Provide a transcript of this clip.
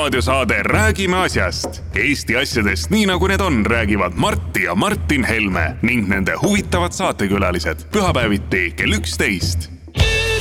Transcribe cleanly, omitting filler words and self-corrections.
raadiosaade Räägime asjast. Eesti asjadest nii nagu need on, räägivad Martti ja Martin Helme ning nende huvitavad saatekülalised pühapäeviti kell 11.